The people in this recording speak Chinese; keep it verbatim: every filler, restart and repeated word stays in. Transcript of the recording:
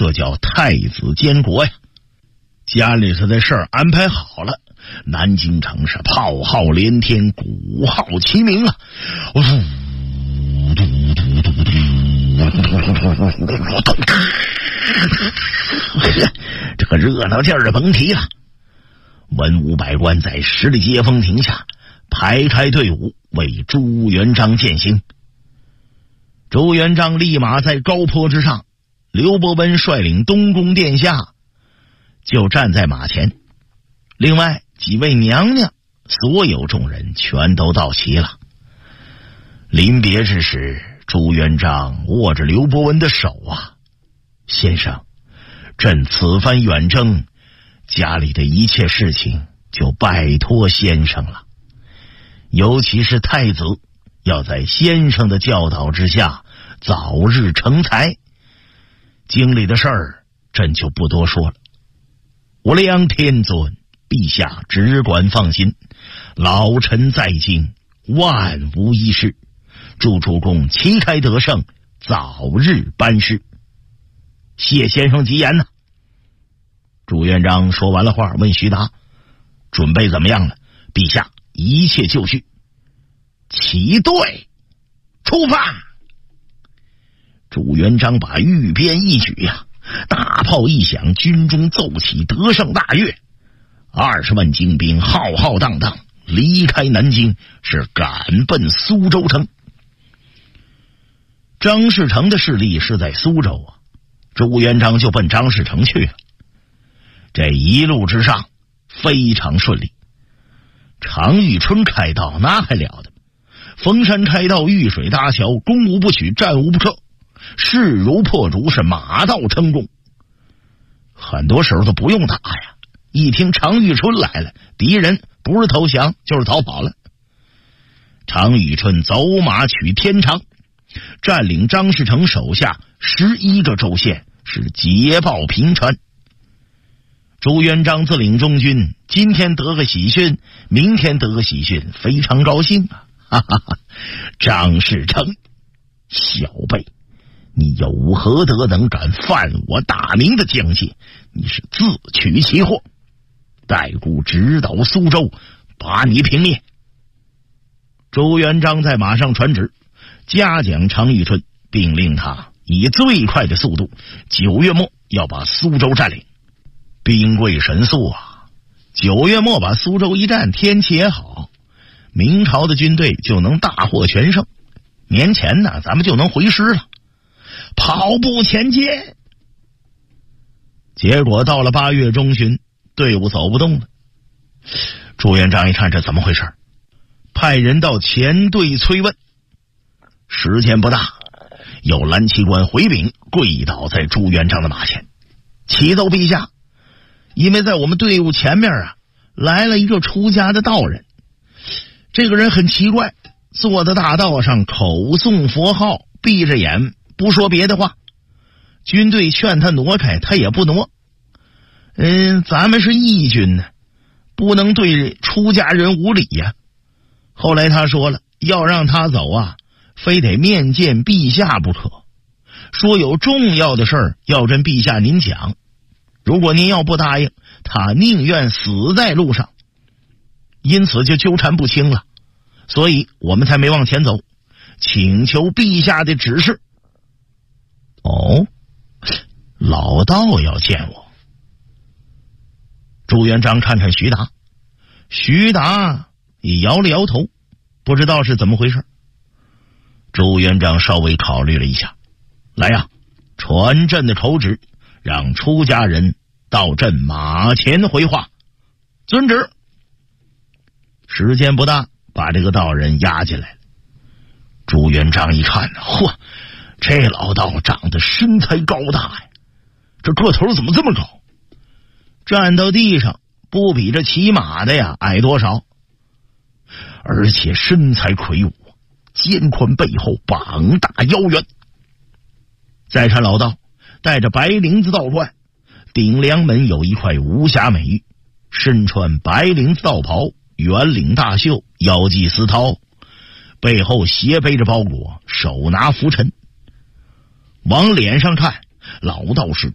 这叫太子监国呀。家里头的事儿安排好了，南京城是炮号连天，鼓号齐鸣啊！嘟嘟嘟嘟嘟，这个热闹劲儿甭提了。文武百官在十里街风亭下排开队伍为朱元璋饯行。朱元璋立马在高坡之上，刘伯温率领东宫殿下就站在马前，另外几位娘娘，所有众人全都到齐了。临别之时，朱元璋握着刘伯温的手啊，先生，朕此番远征，家里的一切事情就拜托先生了，尤其是太子，要在先生的教导之下早日成才。经历的事儿朕就不多说了。无量天尊，陛下只管放心，老臣在京万无一失，祝主公旗开得胜，早日班师。谢先生吉言呢。朱元璋说完了话，问徐达准备怎么样了？陛下一切就绪。齐队出发。朱元璋把御鞭一举呀、啊，大炮一响，军中奏起得胜大乐，二十万精兵浩浩荡荡离开南京，是赶奔苏州城。张士诚的势力是在苏州啊，朱元璋就奔张士诚去了。这一路之上非常顺利，常遇春开道那还了得，逢山开道，遇水搭桥，攻无不取，战无不克，势如破竹，是马到成功。很多时候都不用打呀，一听常遇春来了，敌人不是投降就是逃跑了。常遇春走马取天长，占领张士诚手下十一个州县，是捷报平川。朱元璋自领中军，今天得个喜讯，明天得个喜讯，非常高兴啊！哈哈哈！张士诚，小辈，你有何德能敢犯我大明的疆界？你是自取其祸！待孤直捣苏州，把你平灭。朱元璋在马上传旨，嘉奖常遇春，并令他以最快的速度，九月末要把苏州占领。兵贵神速啊！九月末把苏州一占，天气也好，明朝的军队就能大获全胜。年前呢，咱们就能回师了，跑步前进。结果到了八月中旬，队伍走不动了。朱元璋一看这怎么回事，派人到前队催问。时间不大，有蓝旗官回禀，跪倒在朱元璋的马前，启奏陛下，因为在我们队伍前面啊，来了一个出家的道人。这个人很奇怪，坐在大道上口诵佛号，闭着眼不说别的话。军队劝他挪开，他也不挪。嗯，咱们是义军呢，不能对出家人无礼呀、啊。后来他说了，要让他走啊，非得面见陛下不可，说有重要的事儿要跟陛下您讲，如果您要不答应，他宁愿死在路上。因此就纠缠不清了，所以我们才没往前走，请求陛下的指示。哦，老道要见我。朱元璋看看徐达，徐达也摇了摇头，不知道是怎么回事。朱元璋稍微考虑了一下，来呀、啊，传朕的口旨，让出家人到朕马前回话。遵旨。时间不大，把这个道人押进来了。朱元璋一看，嚯，这老道长得身材高大呀，这个头怎么这么高？站到地上不比这骑马的呀矮多少，而且身材魁梧，肩宽背厚，膀大腰圆。再看老道戴着白绫子道冠，顶梁门有一块无瑕美玉，身穿白绫子道袍，圆领大袖，腰系丝绦，背后斜背着包裹，手拿拂尘。往脸上看，老道是